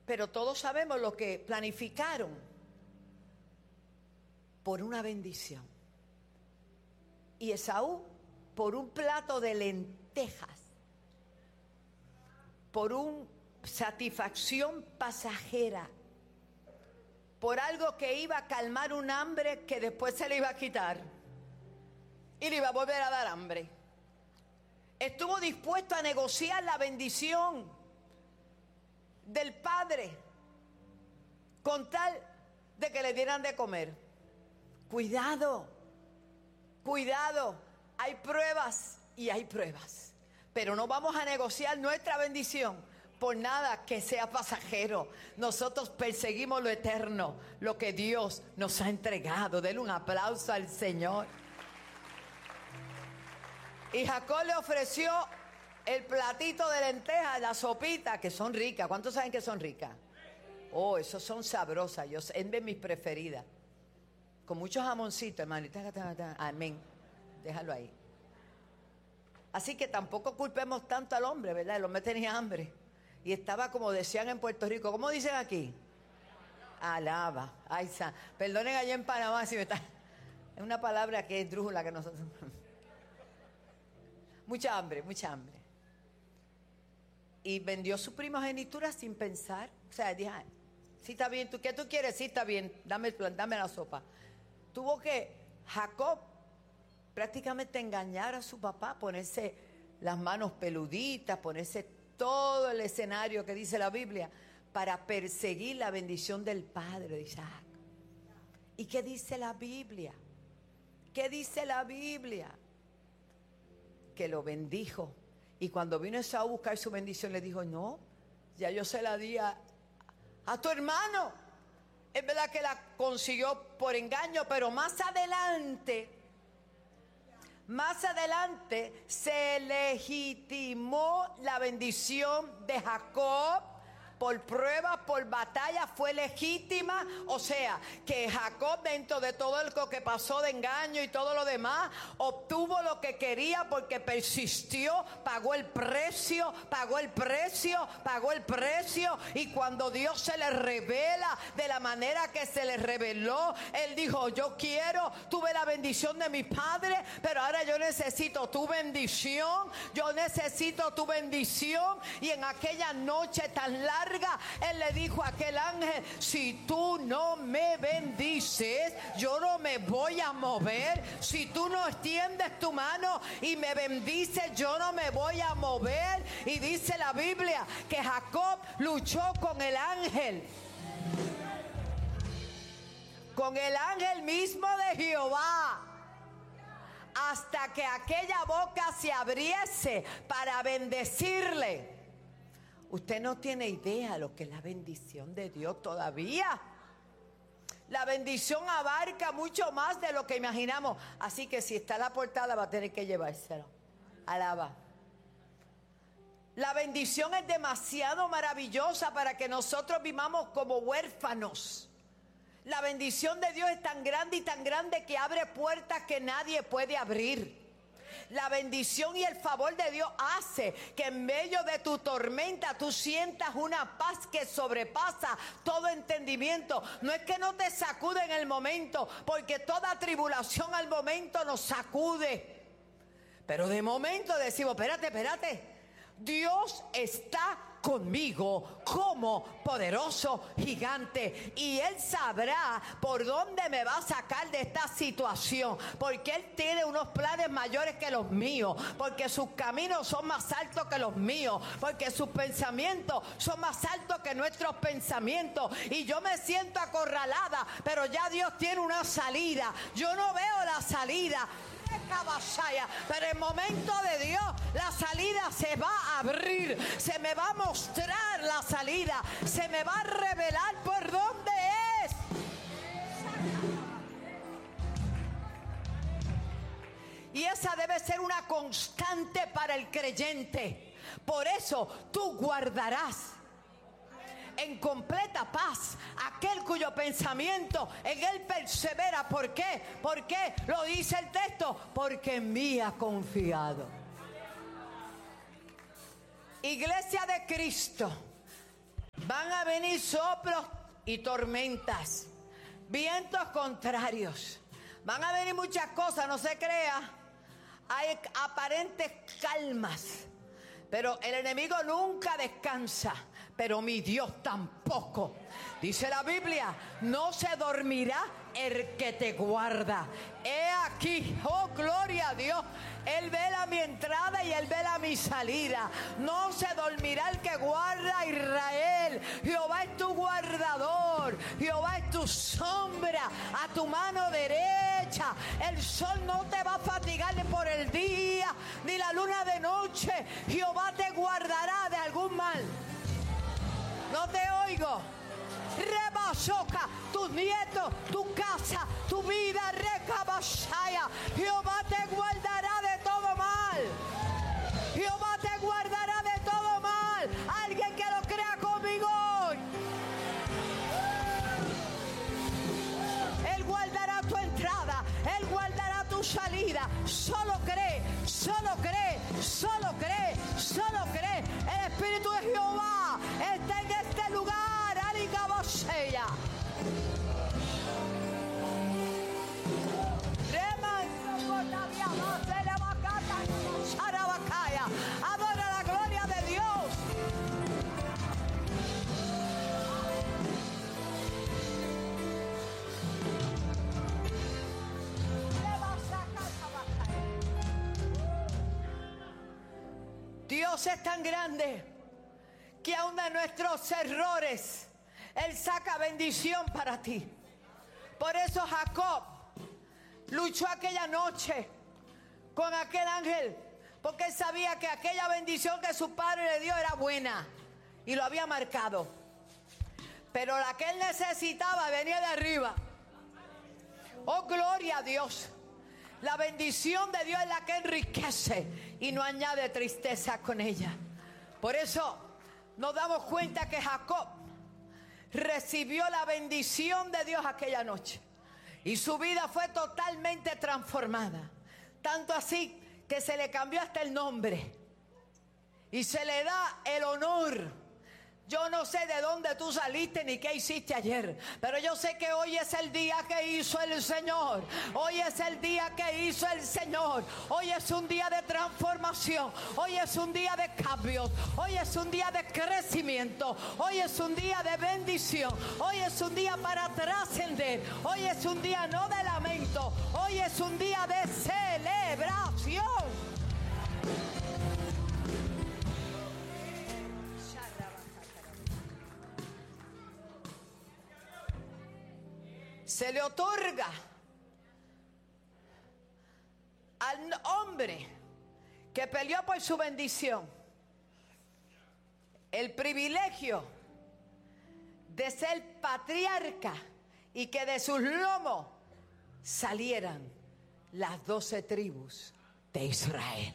Pero todos sabemos lo que planificaron por una bendición. Y Esaú, por un plato de lentejas, por una satisfacción pasajera, por algo que iba a calmar un hambre que después se le iba a quitar y le iba a volver a dar hambre, estuvo dispuesto a negociar la bendición del padre con tal de que le dieran de comer. Cuidado, cuidado, hay pruebas y hay pruebas, pero no vamos a negociar nuestra bendición por nada que sea pasajero. Nosotros perseguimos lo eterno, lo que Dios nos ha entregado. Denle un aplauso al Señor. Y Jacob le ofreció el platito de lentejas, la sopita, que son ricas. ¿Cuántos saben que son ricas? Oh, esos son sabrosas. Es de mis preferidas. Con muchos jamoncitos, hermanito. Amén. Déjalo ahí. Así que tampoco culpemos tanto al hombre, ¿verdad? El hombre tenía hambre. Y estaba, como decían en Puerto Rico, ¿cómo dicen aquí? Alaba. Ay, perdonen allá en Panamá si me está. Es una palabra que es drújula que nosotros. Mucha hambre, mucha hambre. Y vendió su primogenitura sin pensar. O sea, dije, sí está bien, ¿qué tú quieres? Sí está bien, dame la sopa. Tuvo que Jacob prácticamente engañar a su papá, ponerse las manos peluditas, ponerse todo el escenario que dice la Biblia para perseguir la bendición del padre de Isaac. ¿Y qué dice la Biblia? ¿Qué dice la Biblia? Que lo bendijo. Y cuando vino Esaú a buscar su bendición, le dijo, no, ya yo se la di a tu hermano. Es verdad que la consiguió por engaño, pero más adelante se legitimó la bendición de Jacob por pruebas, por batalla, fue legítima. O sea, que Jacob, dentro de todo lo que pasó de engaño y todo lo demás, obtuvo lo que quería porque persistió, pagó el precio. Y cuando Dios se le revela de la manera que se le reveló, él dijo, yo tuve la bendición de mi padre, pero ahora yo necesito tu bendición. Y en aquella noche tan larga, él le dijo a aquel ángel, si tú no me bendices, yo no me voy a mover. Si tú no extiendes tu mano y me bendices, yo no me voy a mover. Y dice la Biblia que Jacob luchó con el ángel mismo de Jehová, hasta que aquella boca se abriese para bendecirle. Usted no tiene idea lo que es la bendición de Dios todavía. La bendición abarca mucho más de lo que imaginamos. Así que si está en la portada va a tener que llevárselo. Alaba. La bendición es demasiado maravillosa para que nosotros vivamos como huérfanos. La bendición de Dios es tan grande que abre puertas que nadie puede abrir. La bendición y el favor de Dios hace que en medio de tu tormenta tú sientas una paz que sobrepasa todo entendimiento. No es que no te sacude en el momento, porque toda tribulación al momento nos sacude. Pero de momento decimos, espérate. Dios está conmigo como poderoso gigante y Él sabrá por dónde me va a sacar de esta situación, porque Él tiene unos planes mayores que los míos, porque sus caminos son más altos que los míos, porque sus pensamientos son más altos que nuestros pensamientos. Y yo me siento acorralada, pero ya Dios tiene una salida. Yo no veo la salida, pero en el momento de Dios la salida se va a abrir, se me va a mostrar la salida, se me va a revelar por dónde es. Y esa debe ser una constante para el creyente. Por eso tú guardarás en completa paz aquel cuyo pensamiento en él persevera. ¿Por qué? ¿Por qué? Lo dice el texto, porque en mí ha confiado. Iglesia de Cristo, van a a venir soplos y tormentas, vientos contrarios. Van a venir muchas cosas, no se crea. Hay aparentes calmas, pero el enemigo nunca descansa. Pero mi Dios tampoco. Dice la Biblia, no se dormirá el que te guarda. He aquí, oh gloria a Dios, Él vela mi entrada y Él vela mi salida. No se dormirá el que guarda a Israel. Jehová es tu guardador, Jehová es tu sombra a tu mano derecha. El sol no te va a fatigar ni por el día, ni la luna de noche. Jehová te guardará de algún mal. No te oigo. Rebasoca, tus nietos, tu casa, tu vida, recabashaya. Jehová te guardará de todo mal. Jehová te guardará de todo mal. Alguien que lo crea conmigo hoy. Él guardará tu entrada, Él guardará tu salida. Solo cree, solo cree, solo cree, solo cree. El Espíritu de Jehová está en este lugar. Alicabosella. Adora la gloria de Dios. Dios es tan grande que aun de nuestros errores Él saca bendición para ti. Por eso Jacob luchó aquella noche con aquel ángel, porque él sabía que aquella bendición que su padre le dio era buena y lo había marcado. Pero la que él necesitaba venía de arriba. Oh, gloria a Dios. La bendición de Dios es la que enriquece y no añade tristeza con ella. Por eso nos damos cuenta que Jacob recibió la bendición de Dios aquella noche y su vida fue totalmente transformada. Tanto así que se le cambió hasta el nombre y se le da el honor. Yo no sé de dónde tú saliste ni qué hiciste ayer, pero yo sé que hoy es el día que hizo el Señor. Hoy es el día que hizo el Señor. Hoy es un día de transformación. Hoy es un día de cambios. Hoy es un día de crecimiento. Hoy es un día de bendición. Hoy es un día para trascender. Hoy es un día no de lamento. Hoy es un día de celebración. Se le otorga al hombre que peleó por su bendición el privilegio de ser patriarca y que de sus lomos salieran las 12 tribus de Israel.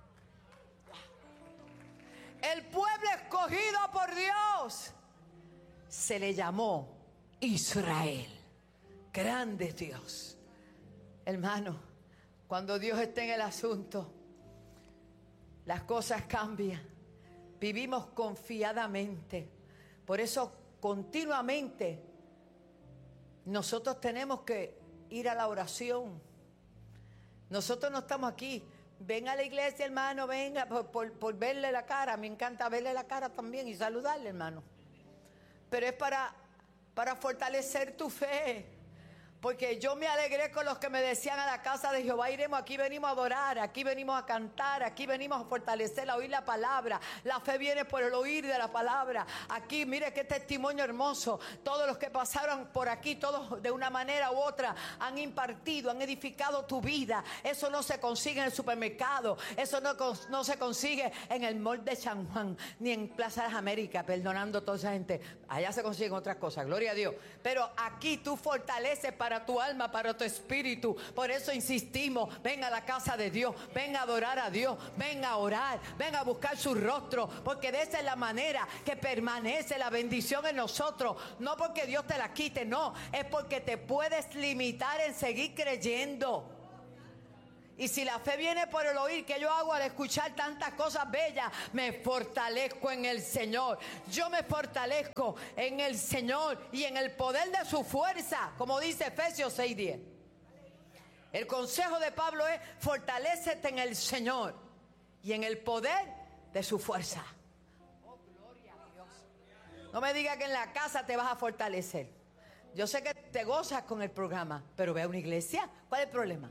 El pueblo escogido por Dios se le llamó Israel. Grande Dios. Hermano, cuando Dios está en el asunto, las cosas cambian. Vivimos confiadamente. Por eso continuamente nosotros tenemos que ir a la oración. Nosotros no estamos aquí. Ven a la iglesia, hermano, venga por verle la cara. Me encanta verle la cara también y saludarle, hermano. Pero es para fortalecer tu fe. Porque yo me alegré con los que me decían: a la casa de Jehová iremos, aquí venimos a adorar, aquí venimos a cantar, aquí venimos a fortalecer, a oír la palabra. La fe viene por el oír de la palabra. Aquí, mire qué testimonio hermoso. Todos los que pasaron por aquí, todos de una manera u otra han impartido, han edificado tu vida. Eso no se consigue en el supermercado, eso no se consigue en el mall de San Juan, ni en Plaza de las Américas, perdonando a toda esa gente. Allá se consiguen otras cosas, gloria a Dios. Pero aquí tú fortaleces para tu alma, para tu espíritu. Por eso insistimos: ven a la casa de Dios, ven a adorar a Dios, ven a orar, ven a buscar su rostro, porque de esa es la manera que permanece la bendición en nosotros. No porque Dios te la quite, no, es porque te puedes limitar en seguir creyendo. Y si la fe viene por el oír, ¿qué yo hago al escuchar tantas cosas bellas? Me fortalezco en el Señor. Yo me fortalezco en el Señor y en el poder de su fuerza, como dice Efesios 6:10. El consejo de Pablo es: fortalécete en el Señor y en el poder de su fuerza. Oh, gloria a Dios. No me digas que en la casa te vas a fortalecer. Yo sé que te gozas con el programa, pero ve a una iglesia. ¿Cuál es el problema?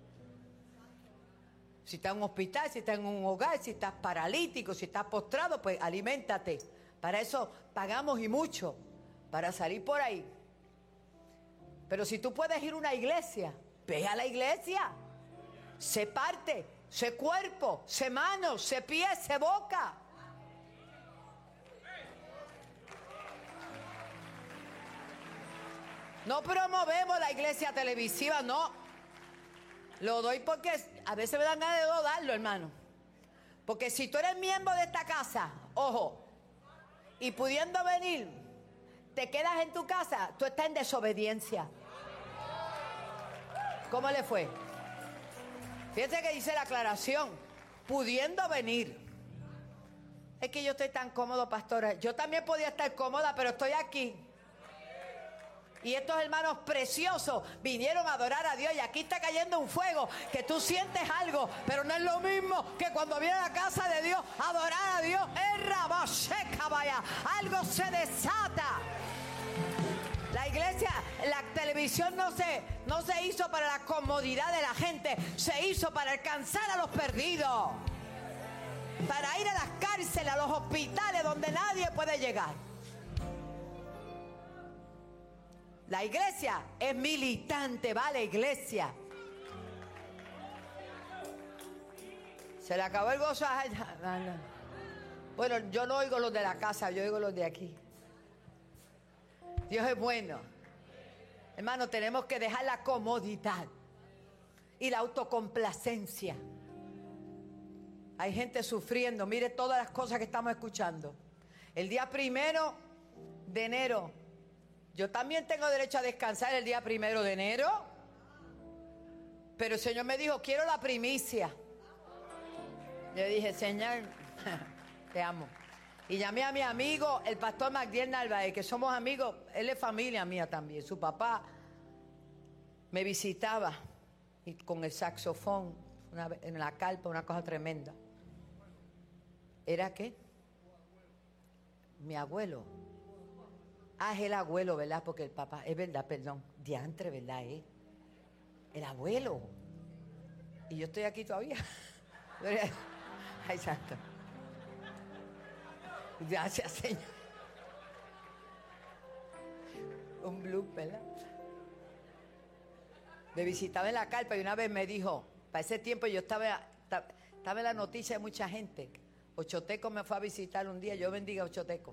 Si estás en un hospital, si estás en un hogar, si estás paralítico, si estás postrado, pues aliméntate. Para eso pagamos y mucho, para salir por ahí. Pero si tú puedes ir a una iglesia, ve a la iglesia. Sé parte, sé cuerpo, sé mano, sé pie, sé boca. No promovemos la iglesia televisiva, no. Lo doy porque a veces me dan ganas de darlo, hermano. Porque si tú eres miembro de esta casa, ojo, y pudiendo venir, te quedas en tu casa, tú estás en desobediencia. ¿Cómo le fue? Fíjense que dice la aclaración: pudiendo venir. Es que yo estoy tan cómodo, pastora. Yo también podía estar cómoda, pero estoy aquí. Y estos hermanos preciosos vinieron a adorar a Dios. Y aquí está cayendo un fuego que tú sientes algo, pero no es lo mismo que cuando viene a la casa de Dios a adorar a Dios. Algo se desata. La iglesia, la televisión no se hizo para la comodidad de la gente. Se hizo para alcanzar a los perdidos. Para ir a las cárceles, a los hospitales donde nadie puede llegar. La iglesia es militante, va a la iglesia. Se le acabó el gozo. Bueno, yo no oigo los de la casa, yo oigo los de aquí. Dios es bueno. Hermano, tenemos que dejar la comodidad y la autocomplacencia. Hay gente sufriendo. Mire todas las cosas que estamos escuchando. El día 1 de enero. Yo también tengo derecho a descansar el día 1 de enero. Pero el Señor me dijo: quiero la primicia. Yo dije: Señor, te amo. Y llamé a mi amigo, el pastor Magdiel Narváez, que somos amigos. Él es familia mía también. Su papá me visitaba y con el saxofón en la carpa, una cosa tremenda. ¿Era qué? Mi abuelo. Ah, es el abuelo, ¿verdad? Porque el papá, es verdad, perdón. Diantre, ¿verdad? El abuelo. Y yo estoy aquí todavía. Ay, santo. Gracias, Señor. Un blues, ¿verdad? Me visitaba en la carpa y una vez me dijo, para ese tiempo yo estaba en la noticia de mucha gente. Ochoteco me fue a visitar un día, yo bendiga a Ochoteco.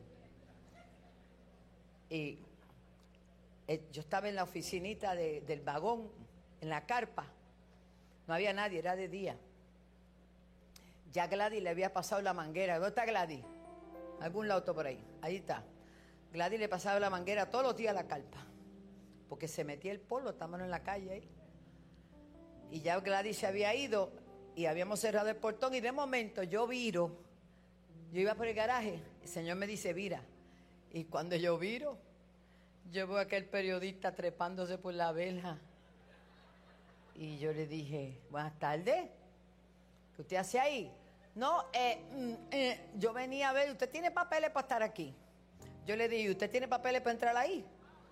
Y yo estaba en la oficinita del vagón, en la carpa. No había nadie, era de día. Ya Gladys le había pasado la manguera. ¿Dónde está Gladys? Algún lado por ahí. Ahí está. Gladys le pasaba la manguera todos los días a la carpa. Porque se metía el polvo, estábamos en la calle ahí. Y ya Gladys se había ido y habíamos cerrado el portón. Y de momento yo viro. Yo iba por el garaje. El Señor me dice: vira. Y cuando yo viro, yo veo a aquel periodista trepándose por la verja. Y yo le dije: buenas tardes. ¿Qué usted hace ahí? No, yo venía a ver, ¿usted tiene papeles para estar aquí? Yo le dije: ¿usted tiene papeles para entrar ahí?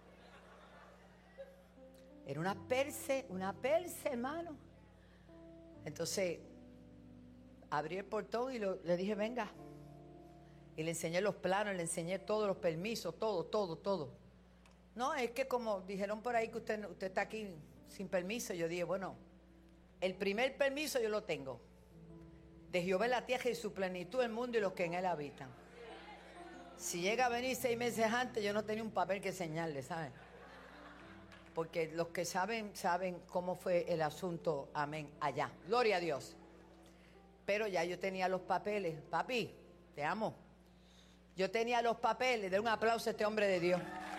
Era una perse, hermano. Entonces, abrí el portón y le dije: venga. Y le enseñé los planos, le enseñé todos los permisos, todo. No, es que como dijeron por ahí que usted está aquí sin permiso, yo dije: bueno, el primer permiso yo lo tengo. De Jehová es la tierra y su plenitud, el mundo y los que en él habitan. Si llega a venir 6 meses antes, yo no tenía un papel que enseñarle, ¿saben? Porque los que saben cómo fue el asunto, amén, allá. Gloria a Dios. Pero ya yo tenía los papeles. Papi, te amo. Yo tenía los papeles. Den un aplauso a este hombre de Dios.